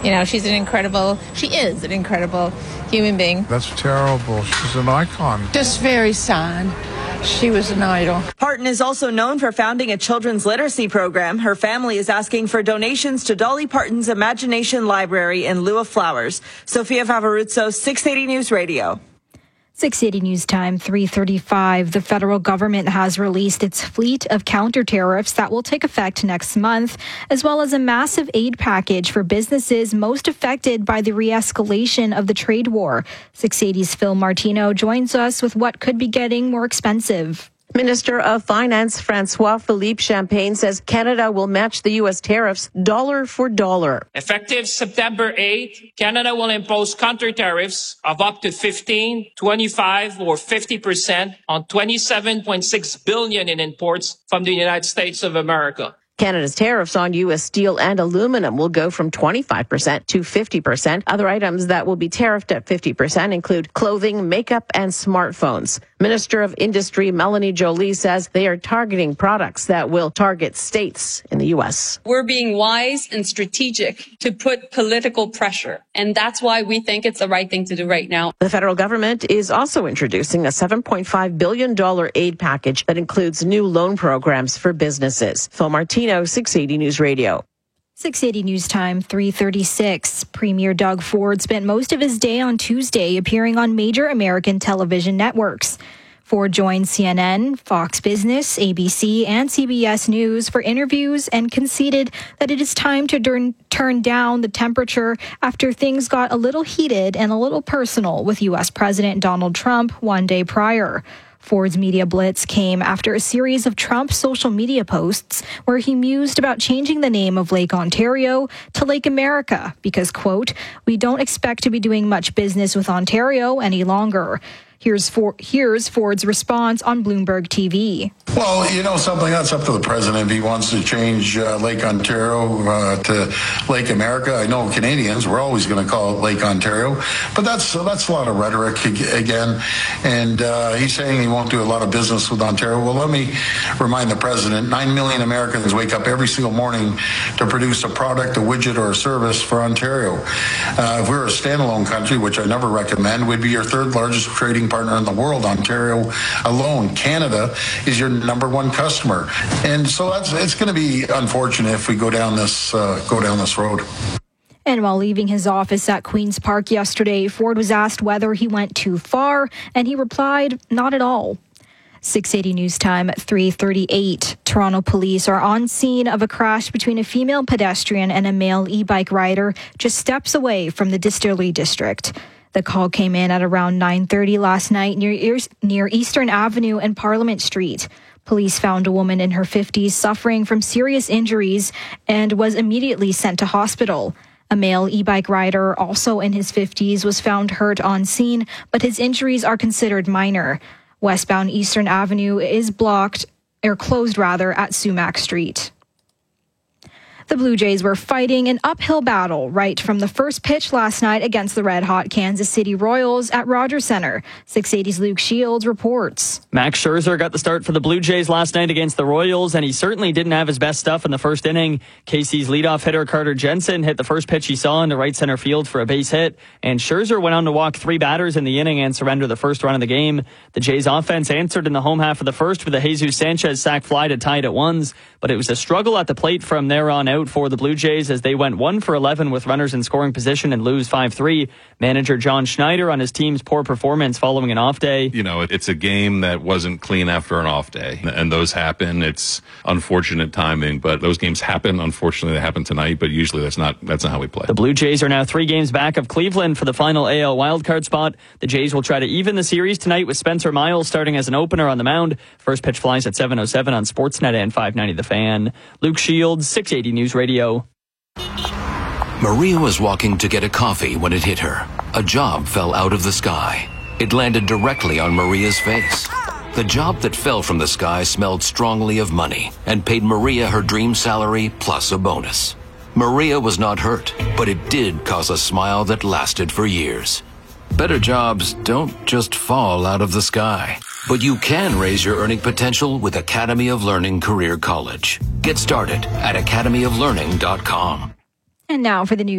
She is an incredible human being. That's terrible. She's an icon. Just very sad. She was an idol. Parton is also known for founding a children's literacy program. Her family is asking for donations to Dolly Parton's Imagination Library in lieu of flowers. Sophia Favoruzzo, 680 News Radio. 680 News Time, 3:35. The federal government has released its fleet of counter tariffs that will take effect next month, as well as a massive aid package for businesses most affected by the re-escalation of the trade war. 680's Phil Martino joins us with what could be getting more expensive. Minister of Finance Francois-Philippe Champagne says Canada will match the U.S. tariffs dollar for dollar. Effective September 8, Canada will impose counter tariffs of up to 15, 25, or 50% on $27.6 billion in imports from the United States of America. Canada's tariffs on U.S. steel and aluminum will go from 25% to 50%. Other items that will be tariffed at 50% include clothing, makeup, and smartphones. Minister of Industry Melanie Joly says they are targeting products that will target states in the U.S. We're being wise and strategic to put political pressure, and that's why we think it's the right thing to do right now. The federal government is also introducing a $7.5 billion aid package that includes new loan programs for businesses. Phil Martino, 680 News Radio. 680 News Time, 3:36. Premier Doug Ford spent most of his day on Tuesday appearing on major American television networks. Ford joined CNN, Fox Business, ABC, and CBS News for interviews and conceded that it is time to turn down the temperature after things got a little heated and a little personal with U.S. President Donald Trump one day prior. Ford's media blitz came after a series of Trump social media posts where he mused about changing the name of Lake Ontario to Lake America because, quote, "we don't expect to be doing much business with Ontario any longer." Here's Ford's response on Bloomberg TV. Well, something that's up to the president if he wants to change Lake Ontario to Lake America. I know Canadians, we're always going to call it Lake Ontario, but that's a lot of rhetoric again. And he's saying he won't do a lot of business with Ontario. Well, let me remind the president, 9 million Americans wake up every single morning to produce a product, a widget, or a service for Ontario. If we were a standalone country, which I never recommend, we'd be your third largest trading partner in the world. Ontario alone, Canada, is your number one customer, and so it's going to be unfortunate if we go down this road. And while leaving his office at Queen's Park yesterday, Ford was asked whether he went too far, and he replied, "Not at all." 680 News Time, 3:38. Toronto police are on scene of a crash between a female pedestrian and a male e-bike rider just steps away from the Distillery District. The call came in at around 9:30 last night near Eastern Avenue and Parliament Street. Police found a woman in her 50s suffering from serious injuries and was immediately sent to hospital. A male e-bike rider, also in his 50s, was found hurt on scene, but his injuries are considered minor. Westbound Eastern Avenue is closed at Sumac Street. The Blue Jays were fighting an uphill battle right from the first pitch last night against the red-hot Kansas City Royals at Rogers Center. 680's Luke Shields reports. Max Scherzer got the start for the Blue Jays last night against the Royals, and he certainly didn't have his best stuff in the first inning. KC's leadoff hitter Carter Jensen hit the first pitch he saw into right center field for a base hit, and Scherzer went on to walk 3 batters in the inning and surrender the first run of the game. The Jays offense answered in the home half of the first with a Jesus Sanchez sac fly to tie it at 1s, but it was a struggle at the plate from there on out for the Blue Jays as they went 1 for 11 with runners in scoring position and lose 5-3. Manager John Schneider on his team's poor performance following an off day. It's a game that wasn't clean after an off day, and those happen. It's unfortunate timing, but those games happen. Unfortunately, they happen tonight, but usually that's not how we play. The Blue Jays are now 3 games back of Cleveland for the final AL wildcard spot. The Jays will try to even the series tonight with Spencer Miles starting as an opener on the mound. First pitch flies at 7:07 on Sportsnet and 590 The Fan. Luke Shields, 680 News Radio. Maria was walking to get a coffee when it hit her. A job fell out of the sky. It landed directly on Maria's face. The job that fell from the sky smelled strongly of money and paid Maria her dream salary plus a bonus. Maria was not hurt, but it did cause a smile that lasted for years. Better jobs don't just fall out of the sky, but you can raise your earning potential with Academy of Learning Career College. Get started at academyoflearning.com. And now for the news.